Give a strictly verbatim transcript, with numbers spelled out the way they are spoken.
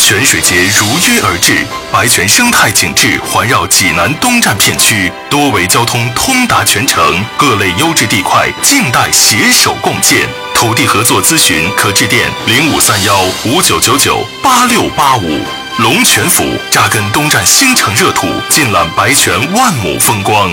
泉水节如约而至，白泉生态景致环绕济南东站片区，多维交通通达全城，各类优质地块静待携手共建。土地合作咨询可致电零五三幺五九九九八六八五。龙泉府扎根东站新城热土，尽览白泉万亩风光。